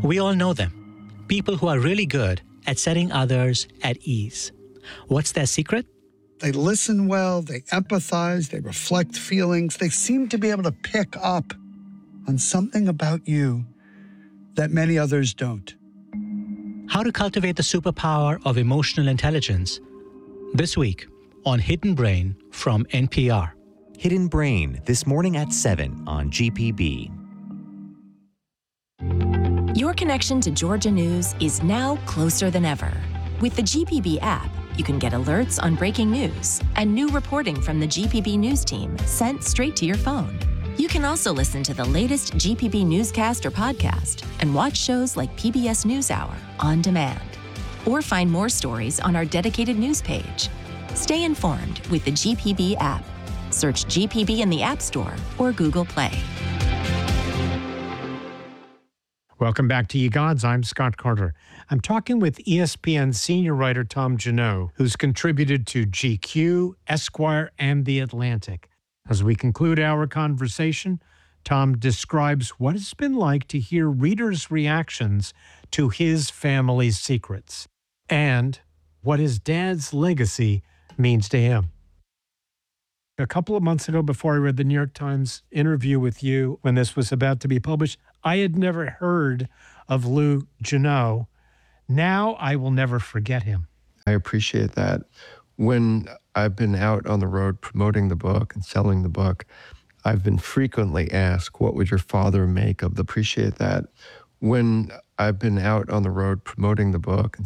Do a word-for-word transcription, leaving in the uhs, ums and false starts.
We all know them. People who are really good at setting others at ease. What's their secret? They listen well, they empathize, they reflect feelings. They seem to be able to pick up on something about you that many others don't. How to cultivate the superpower of emotional intelligence. This week on Hidden Brain from N P R. Hidden Brain, this morning at seven on G P B. Your connection to Georgia News is now closer than ever. With the G P B app, you can get alerts on breaking news and new reporting from the G P B News team sent straight to your phone. You can also listen to the latest G P B newscast or podcast and watch shows like P B S NewsHour on demand. Or find more stories on our dedicated news page. Stay informed with the G P B app. Search G P B in the App Store or Google Play. Welcome back to Ye Gods. I'm Scott Carter. I'm talking with E S P N senior writer Tom Junod, who's contributed to G Q, Esquire, and The Atlantic. As we conclude our conversation, Tom describes what it's been like to hear readers' reactions to his family's secrets and what his dad's legacy means to him. A couple of months ago, before I read the New York Times interview with you when this was about to be published, I had never heard of Lou Junod. Now I will never forget him. I appreciate that. When I've been out on the road promoting the book and selling the book, I've been frequently asked, what would your father make of the appreciate that? When I've been out on the road promoting the book and